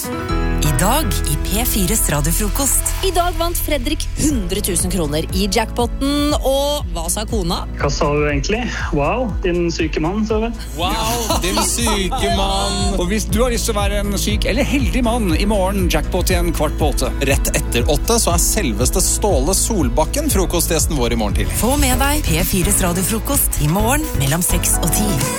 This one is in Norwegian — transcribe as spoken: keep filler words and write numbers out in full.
I dag i P fires radiofrokost. I dag vant Fredrik hundre tusen kroner i jackpotten, og hva sa kona? Hva sa du egentlig? Wow, din syke mann, sa vi. Wow, din syke mann. Og hvis du har lyst til å være en syk eller heldig mann, i morgen jackpot igjen kvart på åtte. Rett etter åtte så er selveste Ståle Solbakken frokostgjesten vår i morgen tidlig. Få med deg P fires radiofrokost i morgen mellom seks og ti.